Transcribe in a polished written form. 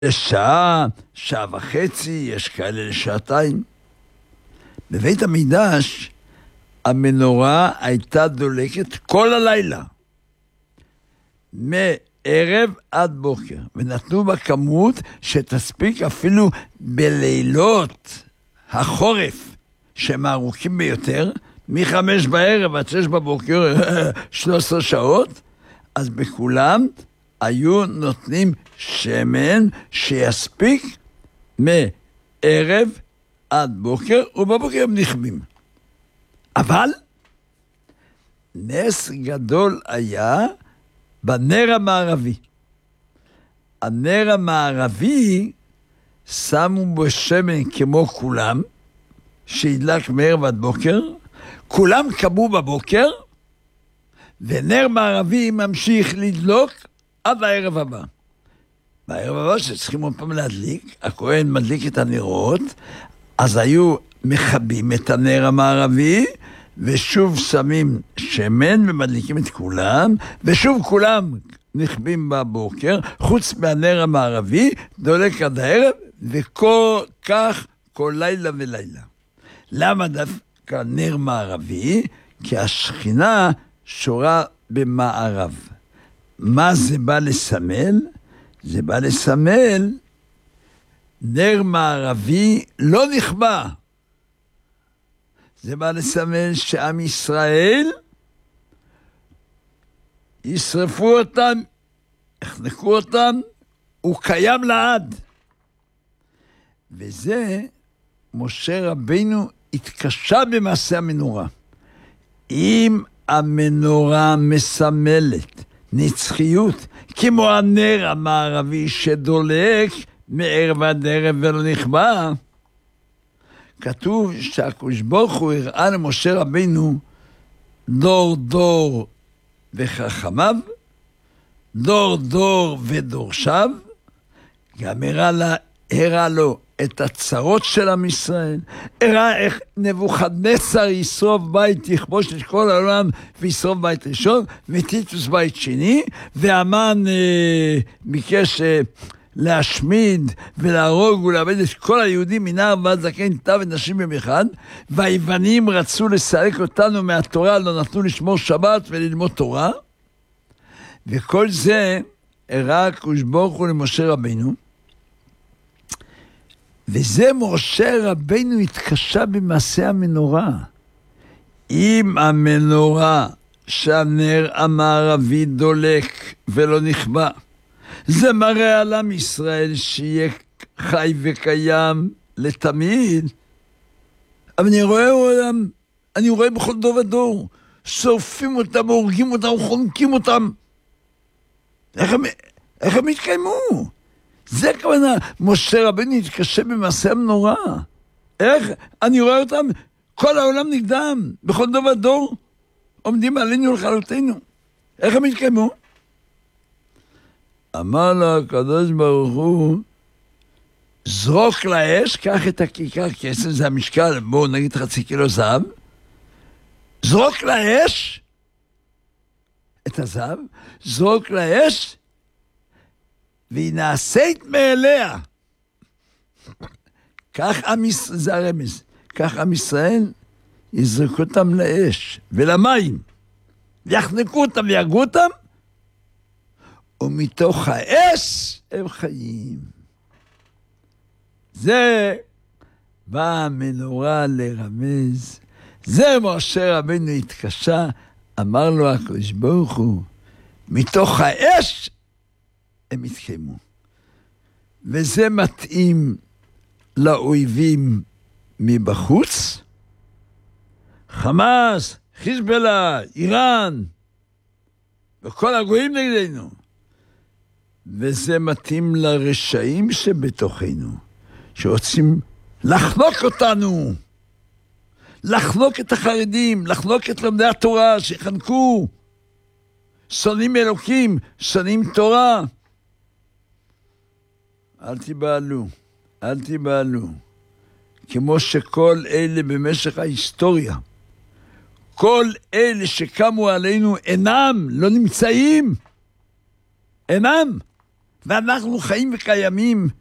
לשעה, שעה וחצי, יש כאלה לשעתיים. בבית המקדש המנורה הייתה דולקת כל הלילה, מערב עד בוקר, ונתנו בה כמות שתספיק אפילו בלילות החורף, שהם הארוכים ביותר, מ-5 בערב עד 6 בבוקר, 13 שעות, אז בכולם היו נותנים שמן שיספיק מערב עד בוקר, ובבוקר הם נכבים. אבל נס גדול היה בנר המערבי. הנר המערבי שמו בו שמן כמו כולם, שהדלק מערב עד בוקר, כולם קמו בבוקר, ונר מערבי ממשיך לדלוק עד הערב הבא. בערב הבא שצריכים עוד פעם להדליק, הכהן מדליק את הנרות, אז היו מכבים את הנר המערבי, ושוב שמים שמן ומדליקים את כולם, ושוב כולם נכבים בבוקר, חוץ מהנר המערבי, דולק עד הערב, וכל כך כל לילה ולילה. למה דווקא נר מערבי? כי השכינה שורה במערב. מה זה בא לסמל? זה בא לסמל נר מערבי לא נכבה. זה בא לסמל שעם ישראל ישרפו אותם, יחנקו אותם, הוא קיים לעד. וזה משה רבינו התקשה במעשה המנורה. אם המנורה מסמלת נצחיות, כמו הנר המערבי שדולק מערב עד ערב ולא נכבה, כתוב שהקדוש ברוך הוא הראה למשה רבינו דור דור וחכמיו, דור דור ודורשיו, גם הראה לו את הצרות של עם ישראל, הראה איך נבוכדנצר ישרוף בית, יכבוש את כל העולם וישרוף בית ראשון, וטיטוס בית שני, והמן ביקש להשמיד ולהרוג ולאבד את כל היהודים מנער ועד זקן, טף ונשים במחד, והיוונים רצו לסלק אותנו מהתורה, לא נתנו לשמור שבת וללמוד תורה, וכל זה הראה הקדוש ברוך הוא למשה רבינו, וזה משה רבינו התקשה במעשה המנורה. אם המנורה שהנר המערבי דולק ולא נכבה, זה מראה על עם ישראל שיהיה חי וקיים לתמיד. אבל אני רואה בכל דור ודור, שורפים אותם, הורגים אותם, חונקים אותם. איך הם התקיימו? זה כוונה, משה רבינו התקשה במעשה המנורה. איך? אני רואה אותם, כל העולם נגדם, בכל דור ודור, עומדים עלינו לכלותנו. איך הם התקיימו? אמר לו הקדוש ברוך הוא, זרוק לאש, קח את הכיכר כסף, זה המשקל, בואו נגיד 0.5 קילו זהב, זרוק לאש, את הזהב, זרוק לאש, והיא נעשית מאליה. כך זה הרמז, כך עם ישראל יזרקו אותם לאש ולמים, ויחנקו אותם ויהרגו אותם, ומתוך האש הם חיים. זה בא המנורה לרמז, זה משה רבינו התקשה, אמר לו הקדוש ברוך הוא, מתוך האש הם התקיימו. וזה מתאים לאויבים מבחוץ, חמאס, חיזבאללה, איראן, וכל הגויים נגדנו. וזה מתאים לרשעים שבתוכנו, שרוצים לחנוק אותנו, לחנוק את החרדים, לחנוק את לומדי התורה, שיחנקו, שונאים אלוקים, שונאים תורה. אל תיבהלו, אל תיבהלו. כמו שכל אלה במשך ההיסטוריה, כל אלה שקמו עלינו אינם, לא נמצאים, אינם. ואנחנו חיים וקיימים